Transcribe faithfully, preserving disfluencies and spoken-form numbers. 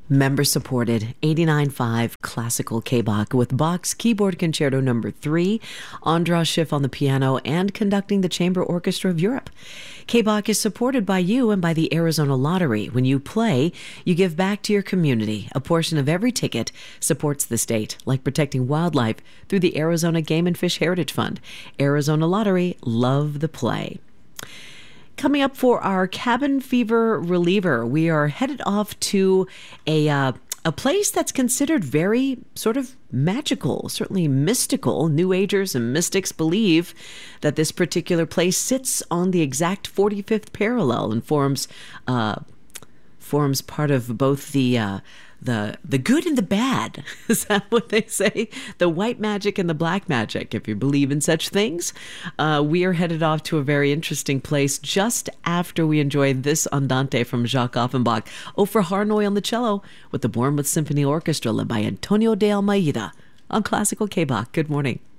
Member-supported eighty-nine point five Classical K-Bach with Bach's Keyboard Concerto Number three, Andras Schiff on the piano, and conducting the Chamber Orchestra of Europe. K-Bach is supported by you and by the Arizona Lottery. When you play, you give back to your community. A portion of every ticket supports the state, like protecting wildlife through the Arizona Game and Fish Heritage Fund. Arizona Lottery, love the play. Coming up for our cabin fever reliever, we are headed off to a uh, a place that's considered very sort of magical, certainly mystical. New Agers and mystics believe that this particular place sits on the exact forty-fifth parallel and forms uh, forms part of both the uh, the the good and the bad. Is that what they say? The white magic and the black magic, if you believe in such things. Uh, we are headed off to a very interesting place just after we enjoy this Andante from Jacques Offenbach. Ofer Harnoy on the cello with the Bournemouth Symphony Orchestra led by Antonio de Almeida on Classical K-Bach. Good morning.